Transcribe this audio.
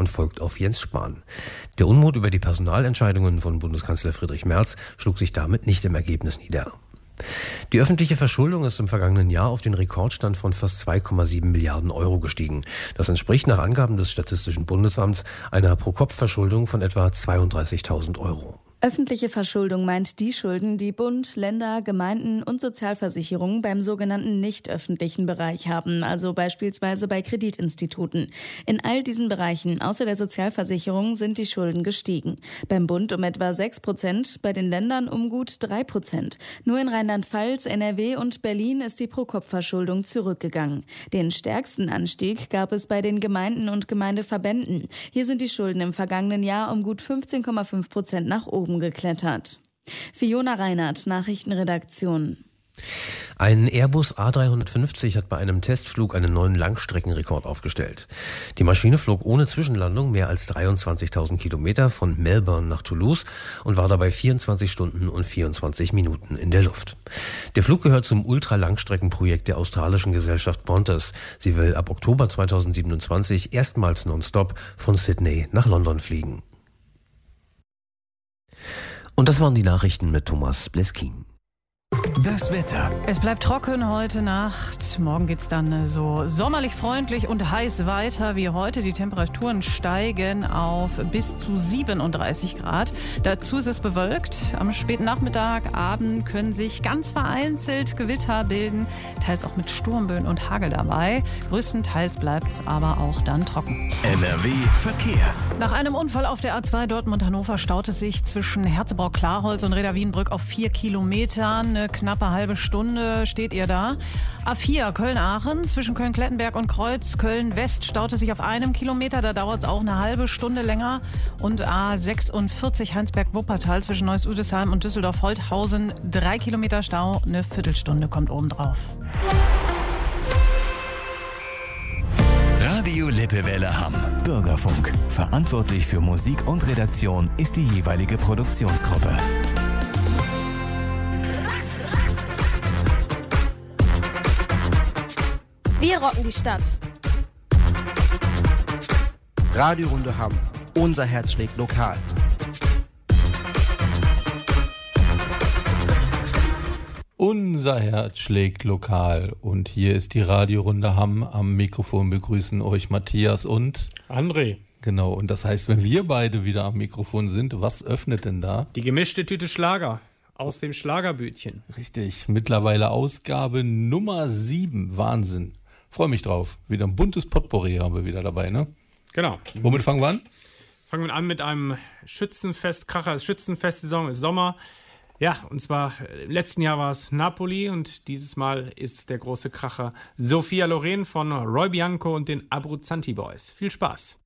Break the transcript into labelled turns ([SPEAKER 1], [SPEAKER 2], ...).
[SPEAKER 1] und folgt auf Jens Spahn. Der Unmut über die Personalentscheidungen von Bundeskanzler Friedrich Merz schlug sich damit nicht im Ergebnis nieder. Die öffentliche Verschuldung ist im vergangenen Jahr auf den Rekordstand von fast 2,7 Milliarden Euro gestiegen. Das entspricht nach Angaben des Statistischen Bundesamts einer Pro-Kopf-Verschuldung von etwa 32.000 Euro.
[SPEAKER 2] Öffentliche Verschuldung meint die Schulden, die Bund, Länder, Gemeinden und Sozialversicherungen beim sogenannten nicht öffentlichen Bereich haben, also beispielsweise bei Kreditinstituten. In all diesen Bereichen außer der Sozialversicherung sind die Schulden gestiegen. Beim Bund um etwa 6%, bei den Ländern um gut 3%. Nur in Rheinland-Pfalz, NRW und Berlin ist die Pro-Kopf-Verschuldung zurückgegangen. Den stärksten Anstieg gab es bei den Gemeinden und Gemeindeverbänden. Hier sind die Schulden im vergangenen Jahr um gut 15,5% nach oben geklettert. Fiona Reinhardt, Nachrichtenredaktion.
[SPEAKER 1] Ein Airbus A350 hat bei einem Testflug einen neuen Langstreckenrekord aufgestellt. Die Maschine flog ohne Zwischenlandung mehr als 23.000 Kilometer von Melbourne nach Toulouse und war dabei 24 Stunden und 24 Minuten in der Luft. Der Flug gehört zum Ultralangstreckenprojekt der australischen Gesellschaft Qantas. Sie will ab Oktober 2027 erstmals nonstop von Sydney nach London fliegen. Und das waren die Nachrichten mit Thomas Bleskin.
[SPEAKER 3] Das Wetter.
[SPEAKER 4] Es bleibt trocken heute Nacht. Morgen geht's dann so sommerlich freundlich und heiß weiter wie heute. Die Temperaturen steigen auf bis zu 37 Grad. Dazu ist es bewölkt. Am späten Nachmittag, Abend können sich ganz vereinzelt Gewitter bilden. Teils auch mit Sturmböen und Hagel dabei. Größtenteils bleibt's aber auch dann trocken.
[SPEAKER 3] NRW Verkehr.
[SPEAKER 4] Nach einem Unfall auf der A2 Dortmund-Hannover staut es sich zwischen Herzebrauch-Klarholz und Reda-Wienbrück auf 4 Kilometern. Eine knappe halbe Stunde steht ihr da. A4 Köln-Aachen zwischen Köln-Klettenberg und Kreuz Köln-West staut es sich auf 1 Kilometer. Da dauert es auch eine halbe Stunde länger. Und A46 Heinsberg-Wuppertal zwischen Neuss-Udesheim und Düsseldorf-Holthausen 3 Kilometer Stau. Eine Viertelstunde kommt obendrauf.
[SPEAKER 3] Radio Lippewelle Hamm. Bürgerfunk. Verantwortlich für Musik und Redaktion ist die jeweilige Produktionsgruppe.
[SPEAKER 5] Wir rocken die Stadt.
[SPEAKER 6] Radiorunde Hamm. Unser Herz schlägt lokal.
[SPEAKER 7] Unser Herz schlägt lokal. Und hier ist die Radiorunde Hamm. Am Mikrofon begrüßen euch Matthias und
[SPEAKER 8] André.
[SPEAKER 7] Genau, und das heißt, wenn wir beide wieder am Mikrofon sind, was öffnet denn da?
[SPEAKER 8] Die gemischte Tüte Schlager aus dem Schlagerbütchen.
[SPEAKER 7] Richtig, mittlerweile Ausgabe Nummer 7. Wahnsinn. Freue mich drauf. Wieder ein buntes Potpourri haben wir wieder dabei, ne?
[SPEAKER 8] Genau.
[SPEAKER 7] Womit fangen wir an?
[SPEAKER 8] Fangen wir an mit einem Schützenfest, Kracher. Schützenfest-Saison ist Sommer. Ja, und zwar im letzten Jahr war es Napoli und dieses Mal ist der große Kracher Sophia Loren von Roy Bianco und den Abruzzanti Boys. Viel Spaß.